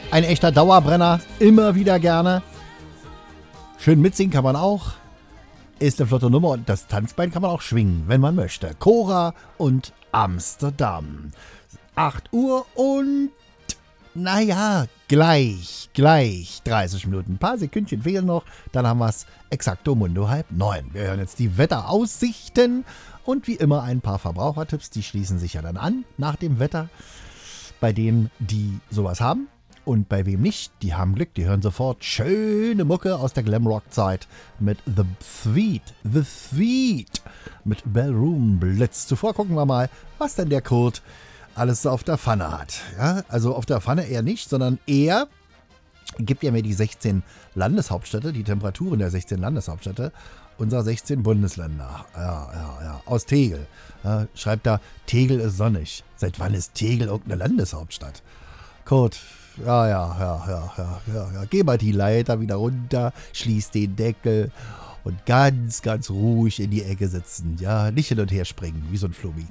Ein echter Dauerbrenner, immer wieder gerne. Schön mitsingen kann man auch. Ist eine flotte Nummer und das Tanzbein kann man auch schwingen, wenn man möchte. Cora und Amsterdam. 8 Uhr und naja, gleich 30 Minuten. Ein paar Sekündchen fehlen noch, dann haben wir es exakto mundo 8:30. Wir hören jetzt die Wetteraussichten und wie immer ein paar Verbrauchertipps, die schließen sich ja dann an nach dem Wetter. Bei denen, die sowas haben. Und bei wem nicht, die haben Glück, die hören sofort schöne Mucke aus der Glamrock-Zeit mit The Sweet, mit Ballroom Blitz. Zuvor gucken wir mal, was denn der Kurt alles so auf der Pfanne hat. Ja, also auf der Pfanne eher nicht, sondern er gibt ja mir die 16 Landeshauptstädte, die Temperaturen der 16 Landeshauptstädte unserer 16 Bundesländer. Ja, aus Tegel. Ja, schreibt da, Tegel ist sonnig. Seit wann ist Tegel irgendeine Landeshauptstadt? Kurt, ja. Geh mal die Leiter wieder runter, schließ den Deckel und ganz, ganz ruhig in die Ecke sitzen. Ja, nicht hin und her springen, wie so ein Flummi.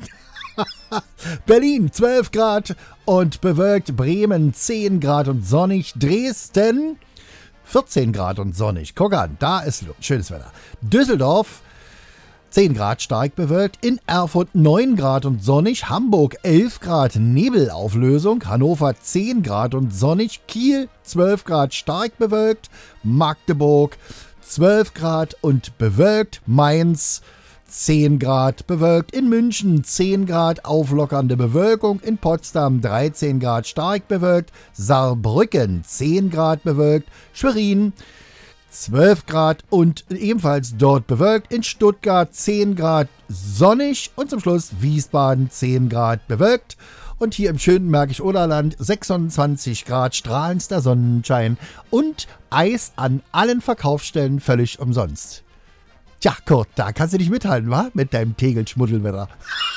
Berlin 12 Grad und bewölkt, Bremen 10 Grad und sonnig, Dresden 14 Grad und sonnig. Guck an, da ist schönes Wetter. Düsseldorf 10 Grad stark bewölkt, in Erfurt 9 Grad und sonnig, Hamburg 11 Grad Nebelauflösung, Hannover 10 Grad und sonnig, Kiel 12 Grad stark bewölkt, Magdeburg 12 Grad und bewölkt, Mainz 10 Grad bewölkt, in München 10 Grad auflockernde Bewölkung, in Potsdam 13 Grad stark bewölkt, Saarbrücken 10 Grad bewölkt, Schwerin 12 Grad und ebenfalls dort bewölkt, in Stuttgart 10 Grad sonnig und zum Schluss Wiesbaden 10 Grad bewölkt. Und hier im schönen Märkisch-Oderland 26 Grad strahlendster Sonnenschein und Eis an allen Verkaufsstellen völlig umsonst. Tja, Kurt, da kannst du nicht mithalten, wa? Mit deinem Tegel-Schmuddelwetter.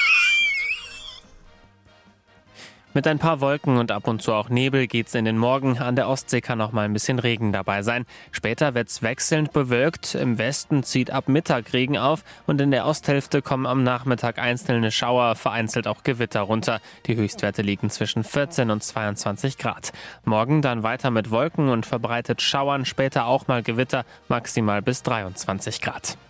Mit ein paar Wolken und ab und zu auch Nebel geht's in den Morgen. An der Ostsee kann auch mal ein bisschen Regen dabei sein. Später wird's wechselnd bewölkt. Im Westen zieht ab Mittag Regen auf und in der Osthälfte kommen am Nachmittag einzelne Schauer, vereinzelt auch Gewitter runter. Die Höchstwerte liegen zwischen 14 und 22 Grad. Morgen dann weiter mit Wolken und verbreitet Schauern, später auch mal Gewitter, maximal bis 23 Grad.